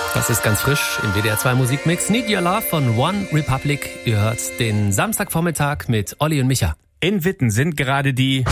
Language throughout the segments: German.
Das ist ganz frisch im WDR 2 Musikmix. Need Your Love von One Republic. Ihr hört den Samstagvormittag mit Olli und Micha. In Witten sind gerade die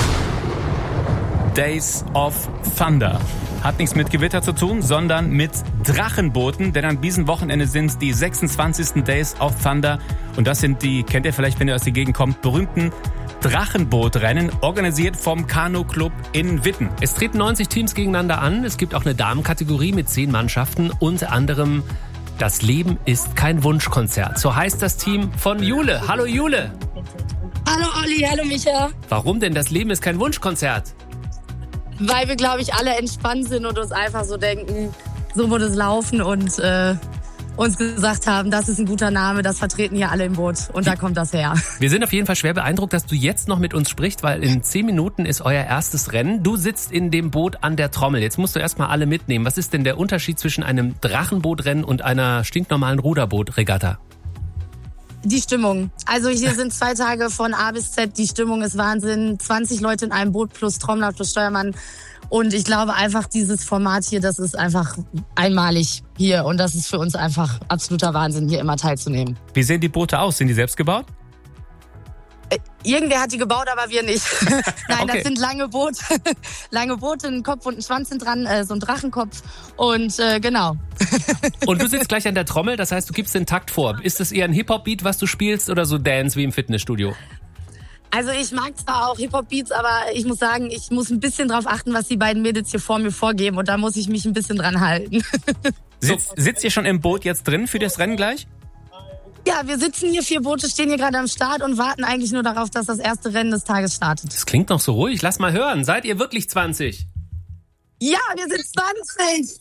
Days of Thunder. Hat nichts mit Gewitter zu tun, sondern mit Drachenbooten. Denn an diesem Wochenende sind die 26. Days of Thunder. Und das sind die, kennt ihr vielleicht, wenn ihr aus der Gegend kommt, berühmten Drachenbootrennen, organisiert vom Kanu-Club in Witten. Es treten 90 Teams gegeneinander an. Es gibt auch eine Damenkategorie mit 10 Mannschaften. Unter anderem Das Leben ist kein Wunschkonzert. So heißt das Team von Jule. Hallo Jule. Hallo Olli, hallo Micha. Warum denn Das Leben ist kein Wunschkonzert? Weil wir, glaube ich, alle entspannt sind und uns einfach so denken, so wird es laufen und uns gesagt haben, das ist ein guter Name, das vertreten hier alle im Boot und da kommt das her. Wir sind auf jeden Fall schwer beeindruckt, dass du jetzt noch mit uns sprichst, weil in 10 Minuten ist euer erstes Rennen. Du sitzt in dem Boot an der Trommel. Jetzt musst du erstmal alle mitnehmen. Was ist denn der Unterschied zwischen einem Drachenbootrennen und einer stinknormalen Ruderbootregatta? Die Stimmung. Also hier sind 2 Tage von A bis Z. Die Stimmung ist Wahnsinn. 20 Leute in einem Boot plus Trommler plus Steuermann. Und ich glaube einfach, dieses Format hier, das ist einfach einmalig hier. Und das ist für uns einfach absoluter Wahnsinn, hier immer teilzunehmen. Wie sehen die Boote aus? Sind die selbst gebaut? Irgendwer hat die gebaut, aber wir nicht. Nein, Okay. Das sind lange Boote. Lange Boote, ein Kopf und ein Schwanz sind dran, so ein Drachenkopf. Und genau. Und du sitzt gleich an der Trommel, das heißt, du gibst den Takt vor. Ist das eher ein Hip-Hop-Beat, was du spielst, oder so Dance wie im Fitnessstudio? Also ich mag zwar auch Hip-Hop-Beats, aber ich muss sagen, ich muss ein bisschen drauf achten, was die beiden Mädels hier vor mir vorgeben. Und da muss ich mich ein bisschen dran halten. Sitzt ihr schon im Boot jetzt drin für das Rennen gleich? Ja, wir sitzen hier, 4 Boote stehen hier gerade am Start und warten eigentlich nur darauf, dass das erste Rennen des Tages startet. Das klingt noch so ruhig. Lass mal hören. Seid ihr wirklich 20? Ja, wir sind 20!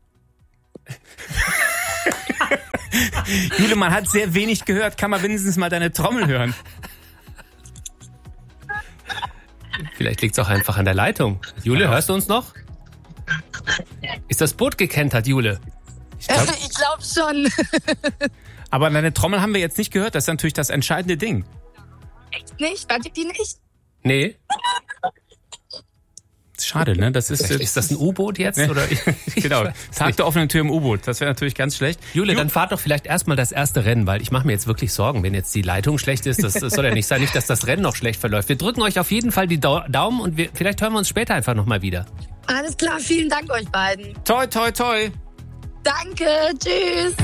Jule, man hat sehr wenig gehört. Kann man wenigstens mal deine Trommel hören? Vielleicht liegt's auch einfach an der Leitung. Jule, hörst du uns noch? Ist das Boot gekentert, Jule? Ich glaube schon. Aber deine Trommel haben wir jetzt nicht gehört. Das ist natürlich das entscheidende Ding. Echt nicht? Hört ihr die nicht? Nee. Schade, ne? Das Ist das ein U-Boot jetzt? Oder? Genau. Tag der offenen Tür im U-Boot. Das wäre natürlich ganz schlecht. Jule, dann fahrt doch vielleicht erstmal das erste Rennen, weil ich mache mir jetzt wirklich Sorgen, wenn jetzt die Leitung schlecht ist. Das soll ja nicht sein, nicht, dass das Rennen noch schlecht verläuft. Wir drücken euch auf jeden Fall die Daumen und vielleicht hören wir uns später einfach nochmal wieder. Alles klar, vielen Dank euch beiden. Toi, toi, toi. Danke, tschüss.